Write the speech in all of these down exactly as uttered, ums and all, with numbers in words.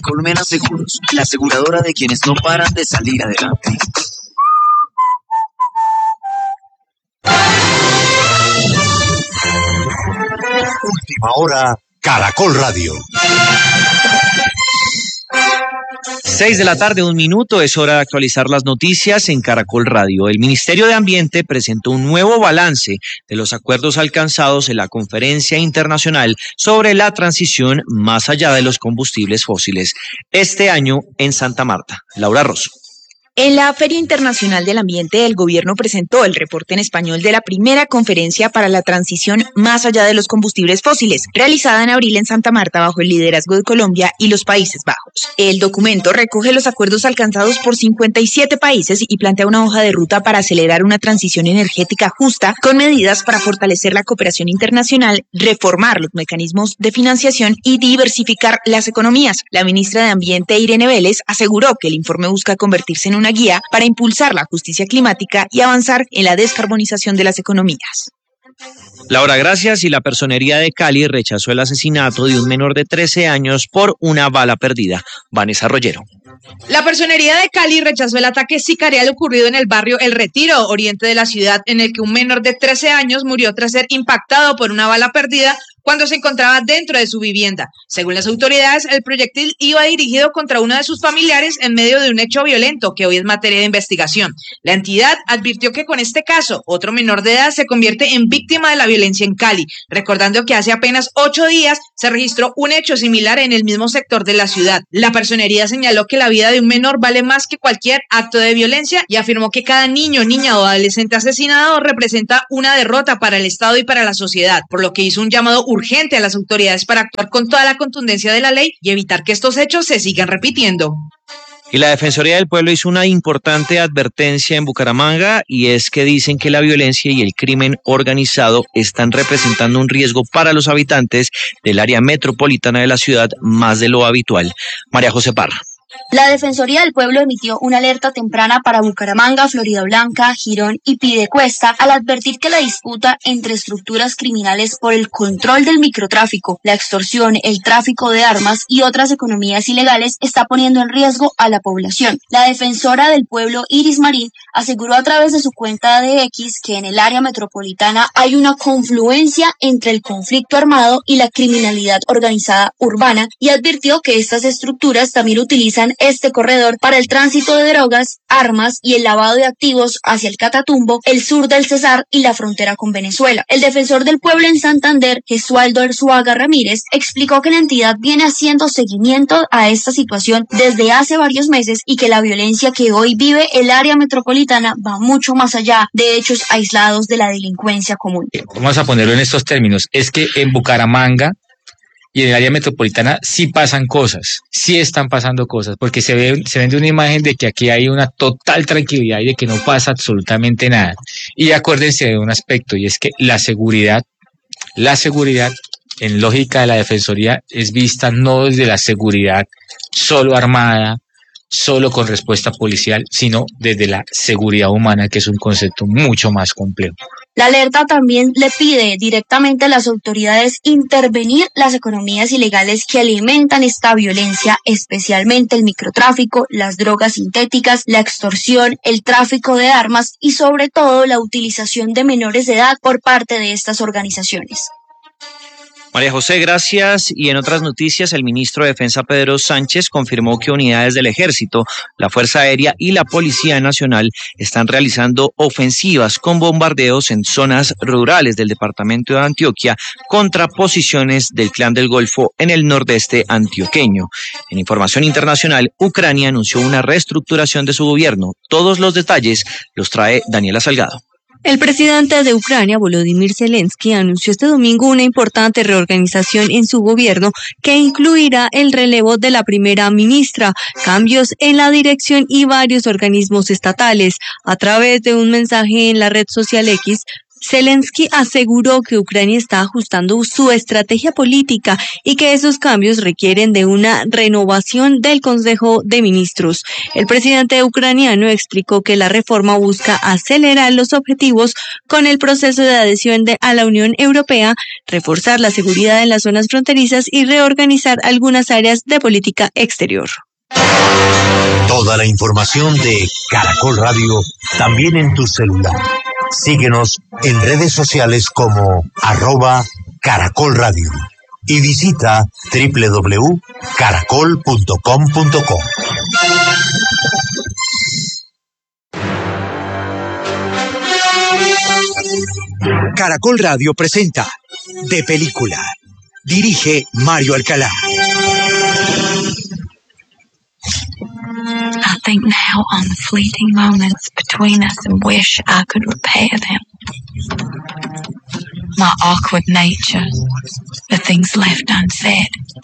Colmena Seguros, la aseguradora de quienes no paran de salir adelante. Última hora, Caracol Radio. Seis de la tarde, un minuto, es hora de actualizar las noticias en Caracol Radio. El Ministerio de Ambiente presentó un nuevo balance de los acuerdos alcanzados en la Conferencia Internacional sobre la Transición más allá de los combustibles fósiles, este año en Santa Marta. Laura Rosso. En la Feria Internacional del Ambiente, el gobierno presentó el reporte en español de la primera conferencia para la transición más allá de los combustibles fósiles, realizada en abril en Santa Marta bajo el liderazgo de Colombia y los Países Bajos. El documento recoge los acuerdos alcanzados por cincuenta y siete países y plantea una hoja de ruta para acelerar una transición energética justa con medidas para fortalecer la cooperación internacional, reformar los mecanismos de financiación y diversificar las economías. La ministra de Ambiente, Irene Vélez, aseguró que el informe busca convertirse en una guía para impulsar la justicia climática y avanzar en la descarbonización de las economías. Laura, gracias. Y la Personería de Cali rechazó el asesinato de un menor de trece años por una bala perdida. Vanessa Rollero. La Personería de Cali rechazó el ataque sicarial ocurrido en el barrio El Retiro, oriente de la ciudad, en el que un menor de trece años murió tras ser impactado por una bala perdida cuando se encontraba dentro de su vivienda. Según las autoridades, el proyectil iba dirigido contra uno de sus familiares en medio de un hecho violento que hoy es materia de investigación. La entidad advirtió que con este caso, otro menor de edad se convierte en víctima de la violencia en Cali, recordando que hace apenas ocho días se registró un hecho similar en el mismo sector de la ciudad. La Personería señaló que la vida de un menor vale más que cualquier acto de violencia y afirmó que cada niño, niña o adolescente asesinado representa una derrota para el Estado y para la sociedad, por lo que hizo un llamado urgente a las autoridades para actuar con toda la contundencia de la ley y evitar que estos hechos se sigan repitiendo. Y la Defensoría del Pueblo hizo una importante advertencia en Bucaramanga, y es que dicen que la violencia y el crimen organizado están representando un riesgo para los habitantes del área metropolitana de la ciudad más de lo habitual. María José Parra. La Defensoría del Pueblo emitió una alerta temprana para Bucaramanga, Floridablanca, Girón y Piedecuesta al advertir que la disputa entre estructuras criminales por el control del microtráfico, la extorsión, el tráfico de armas y otras economías ilegales está poniendo en riesgo a la población. La defensora del pueblo, Iris Marín, aseguró a través de su cuenta de X que en el área metropolitana hay una confluencia entre el conflicto armado y la criminalidad organizada urbana y advirtió que estas estructuras también utilizan este corredor para el tránsito de drogas, armas y el lavado de activos hacia el Catatumbo, el sur del Cesar y la frontera con Venezuela. El defensor del pueblo en Santander, Gesualdo Erzuaga Ramírez, explicó que la entidad viene haciendo seguimiento a esta situación desde hace varios meses y que la violencia que hoy vive el área metropolitana va mucho más allá de hechos aislados de la delincuencia común. Vamos a ponerlo en estos términos, es que en Bucaramanga y en el área metropolitana sí pasan cosas, sí están pasando cosas, porque se ve, se vende una imagen de que aquí hay una total tranquilidad y de que no pasa absolutamente nada. Y acuérdense de un aspecto, y es que la seguridad, la seguridad, en lógica de la Defensoría, es vista no desde la seguridad solo armada, solo con respuesta policial, sino desde la seguridad humana, que es un concepto mucho más complejo. La alerta también le pide directamente a las autoridades intervenir las economías ilegales que alimentan esta violencia, especialmente el microtráfico, las drogas sintéticas, la extorsión, el tráfico de armas y sobre todo la utilización de menores de edad por parte de estas organizaciones. María José, gracias. Y en otras noticias, el ministro de Defensa, Pedro Sánchez, confirmó que unidades del Ejército, la Fuerza Aérea y la Policía Nacional están realizando ofensivas con bombardeos en zonas rurales del departamento de Antioquia contra posiciones del Clan del Golfo en el nordeste antioqueño. En información internacional, Ucrania anunció una reestructuración de su gobierno. Todos los detalles los trae Daniela Salgado. El presidente de Ucrania, Volodymyr Zelensky, anunció este domingo una importante reorganización en su gobierno que incluirá el relevo de la primera ministra, cambios en la dirección y varios organismos estatales. A través de un mensaje en la red social X, Zelensky aseguró que Ucrania está ajustando su estrategia política y que esos cambios requieren de una renovación del Consejo de Ministros. El presidente ucraniano explicó que la reforma busca acelerar los objetivos con el proceso de adhesión de, a la Unión Europea, reforzar la seguridad en las zonas fronterizas y reorganizar algunas áreas de política exterior. Toda la información de Caracol Radio también en tu celular. Síguenos en redes sociales como arroba Caracol Radio y visita doble u doble u doble u punto caracol punto com punto co. Caracol Radio presenta De Película. Dirige Mario Alcalá. I think now on the fleeting moments between us and wish I could repair them. My awkward nature, the things left unsaid.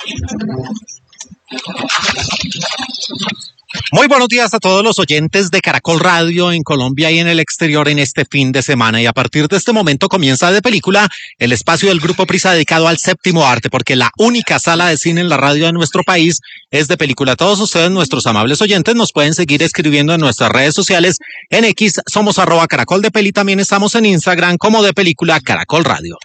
Muy buenos días a todos los oyentes de Caracol Radio en Colombia y en el exterior en este fin de semana. Y a partir de este momento comienza De Película, el espacio del Grupo Prisa dedicado al séptimo arte, porque la única sala de cine en la radio de nuestro país es De Película. Todos ustedes, nuestros amables oyentes, nos pueden seguir escribiendo en nuestras redes sociales. En X somos arroba Caracol de Peli, también estamos en Instagram como De Película Caracol Radio.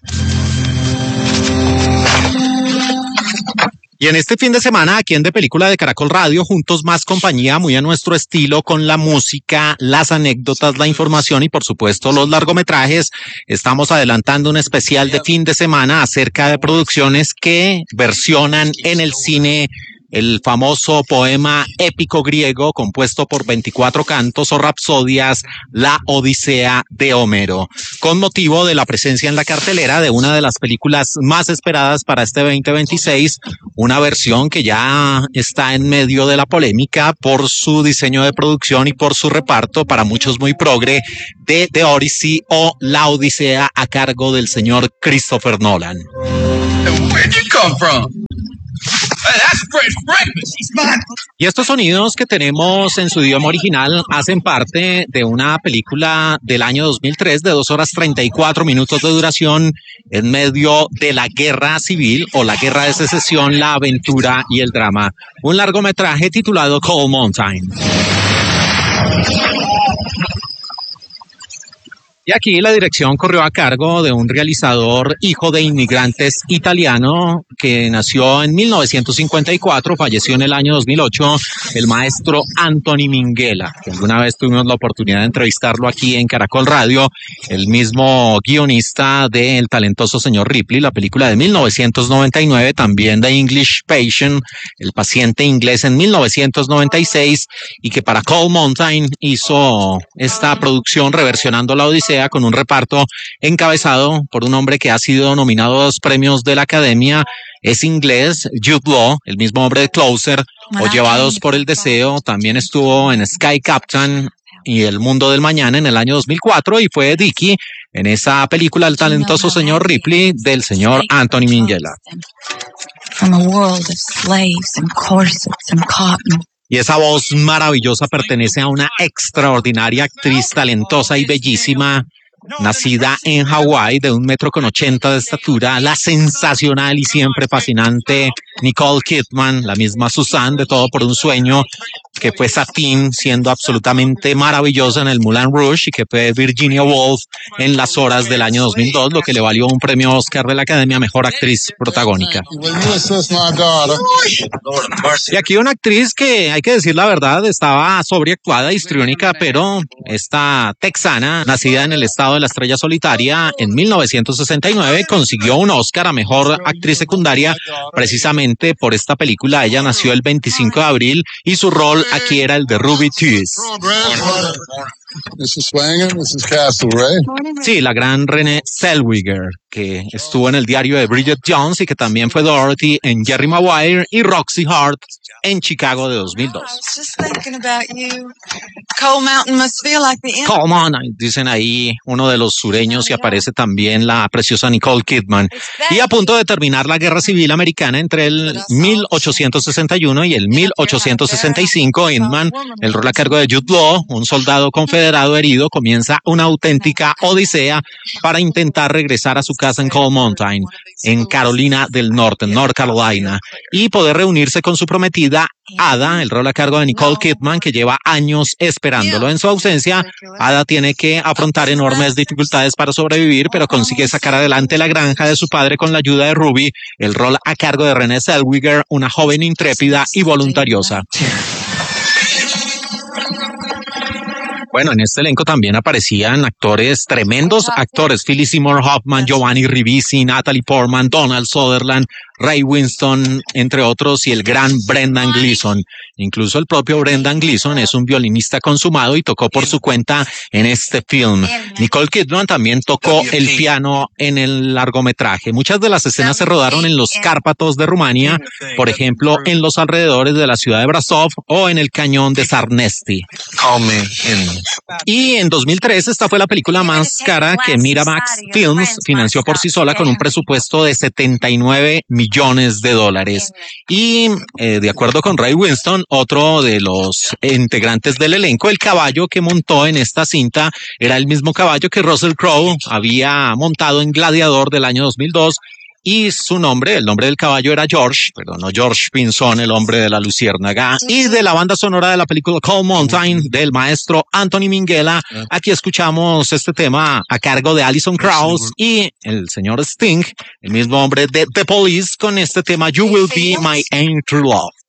Y en este fin de semana, aquí en De Película de Caracol Radio, juntos más compañía, muy a nuestro estilo, con la música, las anécdotas, la información y por supuesto los largometrajes, estamos adelantando un especial de fin de semana acerca de producciones que versionan en el cine el famoso poema épico griego compuesto por veinticuatro cantos o rapsodias, La Odisea de Homero, con motivo de la presencia en la cartelera de una de las películas más esperadas para este veinte veintiséis, una versión que ya está en medio de la polémica por su diseño de producción y por su reparto, para muchos muy progre, de The Odyssey o La Odisea, a cargo del señor Christopher Nolan. Where'd you come from? Y estos sonidos que tenemos en su idioma original hacen parte de una película del año dos mil tres de dos horas treinta y cuatro minutos de duración en medio de la guerra civil o la guerra de secesión, la aventura y el drama. Un largometraje titulado Cold Mountain. Y aquí la dirección corrió a cargo de un realizador hijo de inmigrantes italiano que nació en mil novecientos cincuenta y cuatro, falleció en el año dos mil ocho, el maestro Anthony Minghella, que alguna vez tuvimos la oportunidad de entrevistarlo aquí en Caracol Radio, el mismo guionista de El talentoso señor Ripley, la película de mil novecientos noventa y nueve, también de English Patient, El paciente inglés en mil novecientos noventa y seis, y que para Cold Mountain hizo esta producción reversionando La Odisea con un reparto encabezado por un hombre que ha sido nominado a dos premios de la Academia. Es inglés, Jude Law, el mismo hombre de Closer o Llevados por el Deseo. También estuvo en Sky Captain y El Mundo del Mañana en el año dos mil cuatro y fue Dickie en esa película El talentoso señor Ripley del señor Anthony Minghella. From a world of slaves and corsets and cotton. Y esa voz maravillosa pertenece a una extraordinaria actriz talentosa y bellísima, nacida en Hawái, de un metro con ochenta de estatura, la sensacional y siempre fascinante Nicole Kidman, la misma Susan de Todo por un Sueño, que fue Satine, siendo absolutamente maravillosa en el Moulin Rouge, y que fue Virginia Woolf en Las Horas del año dos mil dos, lo que le valió un premio Oscar de la Academia a Mejor Actriz Protagónica. Y aquí una actriz que, hay que decir la verdad, estaba sobreactuada, histriónica, pero esta texana, nacida en el estado de la Estrella Solitaria en mil novecientos sesenta y nueve, consiguió un Oscar a Mejor Actriz Secundaria precisamente por esta película. Ella nació el veinticinco de abril y su rol aquí era el de Ruby Tease. missus Swanger, missus Castlereagh. Sí, la gran Renée Zellweger, que estuvo en el diario de Bridget Jones y que también fue Dorothy en Jerry Maguire, y Roxy Hart en Chicago de dos mil dos. Cold Mountain, dicen ahí uno de los sureños, y aparece también la preciosa Nicole Kidman. Y a punto de terminar la Guerra Civil Americana entre el mil ochocientos sesenta y uno y el mil ochocientos sesenta y cinco, Inman, el rol a cargo de Jude Law, un soldado confederado confederado herido comienza una auténtica odisea para intentar regresar a su casa en Cold Mountain, en Carolina del Norte, en North Carolina, y poder reunirse con su prometida Ada, el rol a cargo de Nicole Kidman, que lleva años esperándolo. En su ausencia, Ada tiene que afrontar enormes dificultades para sobrevivir, pero consigue sacar adelante la granja de su padre con la ayuda de Ruby, el rol a cargo de Renée Zellweger, una joven intrépida y voluntariosa. Bueno, en este elenco también aparecían actores, tremendos actores, Philip Seymour Hoffman, Giovanni Ribisi, Natalie Portman, Donald Sutherland, Ray Winston, entre otros, y el gran Brendan Gleeson. Incluso el propio Brendan Gleeson es un violinista consumado y tocó por su cuenta en este film. Nicole Kidman también tocó el piano en el largometraje. Muchas de las escenas se rodaron en los Cárpatos de Rumania, por ejemplo, en los alrededores de la ciudad de Brasov o en el cañón de Sarnesti. Y en dos mil tres esta fue la película más cara que Miramax Films financió por sí sola con un presupuesto de setenta y nueve millones de dólares. Y eh, de acuerdo con Ray Winston, otro de los integrantes del elenco, el caballo que montó en esta cinta era el mismo caballo que Russell Crowe había montado en Gladiador del año dos mil dos. Y su nombre, el nombre del caballo era George, pero no George Pinzón, el hombre de la luciérnaga. Y de la banda sonora de la película Cold Mountain, del maestro Anthony Minghella, aquí escuchamos este tema a cargo de Alison Krauss y el señor Sting, el mismo hombre de The Police, con este tema You Will Be My Ain't True Love.